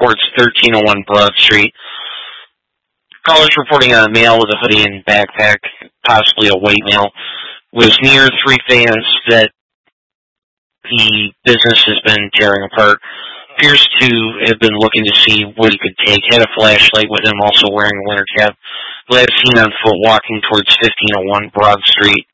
towards 1301 Broad Street. Callers reporting a male with a hoodie and backpack, possibly a white male, was near three fans that the business has been tearing apart. Appears to have been looking to see what he could take. Had a flashlight with him, also wearing a winter cap. Last seen on foot walking towards 1501 Broad Street.